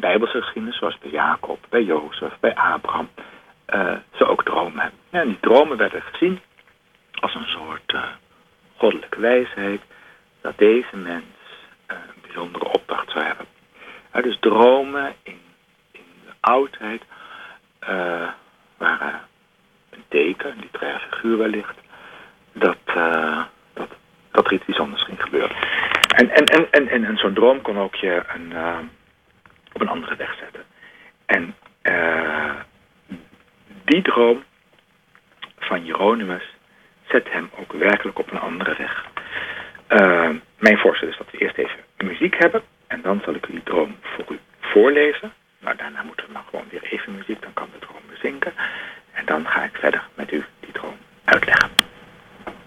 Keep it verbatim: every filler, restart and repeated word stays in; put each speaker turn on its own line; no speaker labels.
bijbelse geschiedenis, zoals bij Jacob, bij Jozef, bij Abraham, uh, ze ook dromen hebben. Ja, en die dromen werden gezien als een soort uh, goddelijke wijsheid, dat deze mens uh, een bijzondere opdracht zou hebben. Uh, dus dromen in, in de oudheid uh, waren een teken, een literaire figuur wellicht, dat, uh, dat, dat er iets bijzonders ging gebeuren. En, en, en, en, en, en zo'n droom kon ook je een, uh, op een andere weg zetten. En uh, die droom van Hieronymus zet hem ook werkelijk op een andere weg. Uh, mijn voorstel is dat we eerst even muziek hebben. En dan zal ik u die droom voor u voorlezen. Nou, daarna moeten we maar gewoon weer even muziek. Dan kan de droom bezinken. En dan ga ik